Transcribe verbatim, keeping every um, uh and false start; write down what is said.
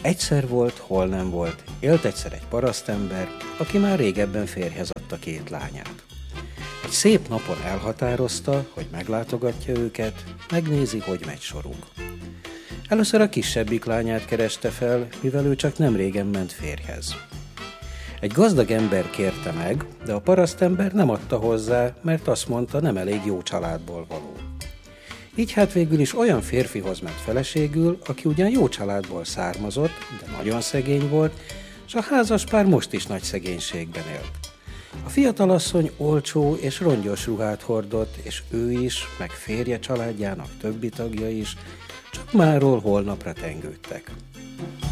Egyszer volt, hol nem volt, élt egyszer egy parasztember, aki már régebben férjhez adta két lányát. Egy szép napon elhatározta, hogy meglátogatja őket, megnézi, hogy megy soruk. Először a kisebbik lányát kereste fel, mivel ő csak nem régen ment férjhez. Egy gazdag ember kérte meg, de a parasztember nem adta hozzá, mert azt mondta, nem elég jó családból való. Így hát végül is olyan férfihoz ment feleségül, aki ugyan jó családból származott, de nagyon szegény volt, és a házaspár most is nagy szegénységben élt. A fiatalasszony olcsó és rongyos ruhát hordott, és ő is, meg férje családjának többi tagja is, csak máról holnapra tengődtek.